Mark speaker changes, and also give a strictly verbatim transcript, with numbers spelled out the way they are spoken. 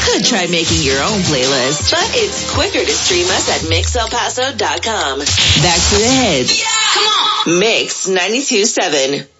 Speaker 1: could try making your own playlist, but it's quicker to stream us at mix el paso dot com. Back to the hits. Yeah! Come on! Mix ninety-two point seven.